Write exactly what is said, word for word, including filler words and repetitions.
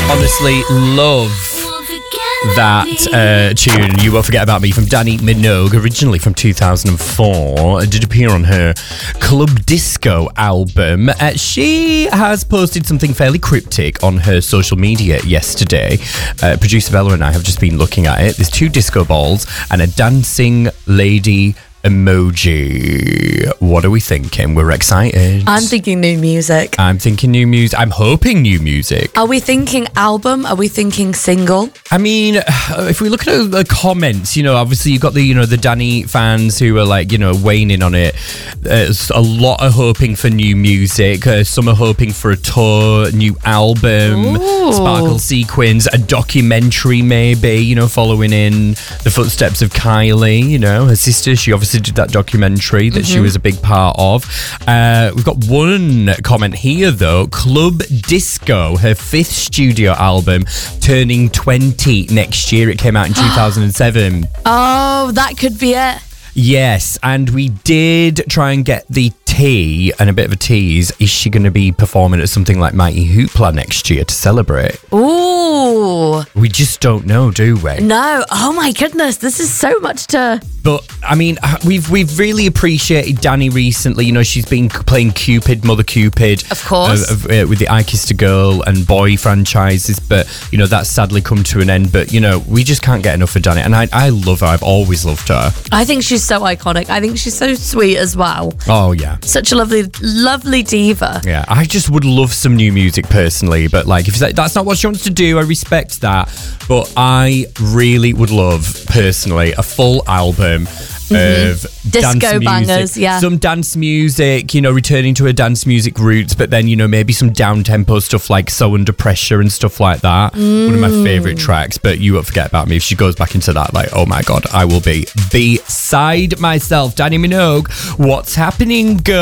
Honestly, love that uh, tune, You Won't Forget About Me, from Dannii Minogue, originally from two thousand four. It did appear on her Club Disco album. Uh, she has posted something fairly cryptic on her social media yesterday. Uh, producer Bella and I have just been looking at it. There's two disco balls and a dancing lady emoji. What are we thinking? We're excited. I'm thinking new music. I'm thinking new music. I'm hoping new music. Are we thinking album? Are we thinking single? I mean, if we look at the comments, you know, obviously you've got the, you know, the Dannii fans who are like, you know, weighing in on it. There's a lot are hoping for new music. Uh, some are hoping for a tour, new album, Ooh. Sparkle Sequins, a documentary maybe, you know, following in the footsteps of Kylie, you know, her sister. She obviously did that documentary that mm-hmm. she was a big part of. Uh, we've got one comment here though. Club Disco, her fifth studio album, turning twenty next year. It came out in two thousand seven. Oh, that could be it. Yes, and we did try and get the tea and a bit of a tease. Is she going to be performing at something like Mighty Hoopla next year to celebrate? Ooh. We just don't know, do we? No. Oh my goodness, this is so much to... But, I mean, we've we've really appreciated Dannii recently. You know, she's been playing Cupid, Mother Cupid. Of course. Uh, uh, with the I Kissed a Girl and Boy franchises. But, you know, that's sadly come to an end. But, you know, we just can't get enough of Dannii. And I, I love her. I've always loved her. I think she's so iconic. I think she's so sweet as well. Oh, yeah. Such a lovely, lovely diva. Yeah, I just would love some new music personally. But, like, if that's not what she wants to do, I respect that. But I really would love, personally, a full album Mm-hmm. of disco dance bangers, music. yeah. Some dance music, you know, returning to her dance music roots, but then, you know, maybe some down-tempo stuff like So Under Pressure and stuff like that. Mm. One of my favourite tracks, but You Won't Forget About Me. If she goes back into that, like, oh my God, I will be beside myself. Dannii Minogue, what's happening, girl?